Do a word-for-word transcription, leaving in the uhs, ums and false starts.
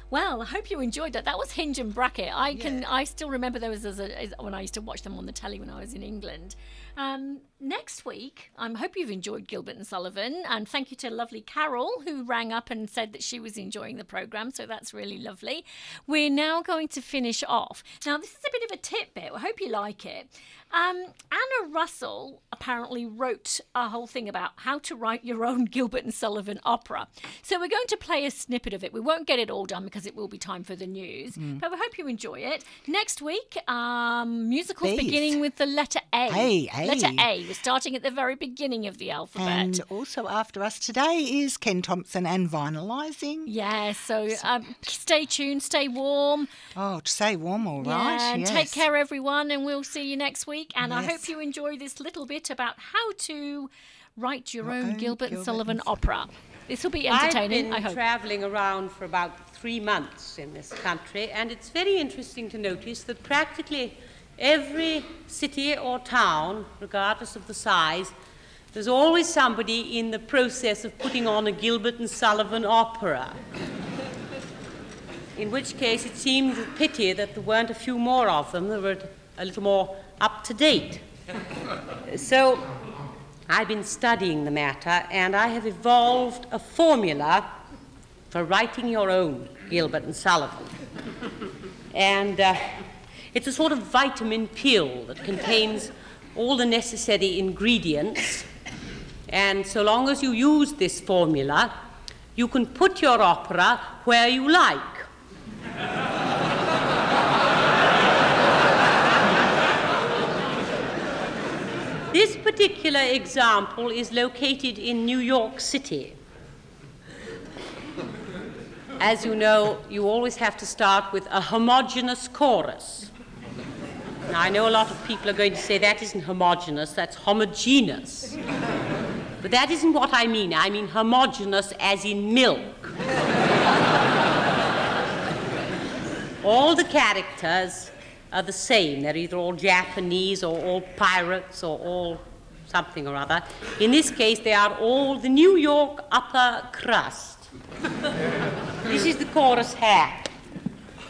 Well, I hope you enjoyed that. That was Hinge and Bracket. I can, Yeah. I still remember those as, a, as when I used to watch them on the telly when I was in England. Um, next week, I hope you've enjoyed Gilbert and Sullivan, and thank you to lovely Carol who rang up and said that she was enjoying the programme. So that's really lovely. We're now going to finish off. Now, this is a bit of a tidbit. I hope you like it. Um, Anna Russell apparently wrote a whole thing about how to write your own Gilbert and Sullivan opera. So we're going to play a snippet of it. We won't get it all done because it will be time for the news, mm. but we hope you enjoy it. Next week, um, musicals Bees. beginning with the letter A. A, A. Letter A. We're starting at the very beginning of the alphabet. And also after us today is Ken Thompson and Vinylising. Yes, so um, stay tuned, stay warm. Oh, stay warm, all right. Yeah, and yes. take care, everyone, and we'll see you next week. And Yes. I hope you enjoy this little bit about how to write your, your own, own Gilbert, Gilbert and Sullivan and... opera. This will be entertaining, I hope. I've been travelling around for about three months in this country, and it's very interesting to notice that practically every city or town, regardless of the size, there's always somebody in the process of putting on a Gilbert and Sullivan opera. In which case it seemed a pity that there weren't a few more of them that were a little more up to date. So I've been studying the matter, and I have evolved a formula for writing your own Gilbert and Sullivan. And uh, it's a sort of vitamin pill that contains all the necessary ingredients, and so long as you use this formula, you can put your opera where you like. This particular example is located in New York City. As you know, you always have to start with a homogeneous chorus. Now, I know a lot of people are going to say that isn't homogeneous, that's homogeneous. But that isn't what I mean. I mean homogeneous as in milk. All the characters are the same. They're either all Japanese or all pirates or all something or other. In this case, they are all the New York upper crust. This is the chorus hat.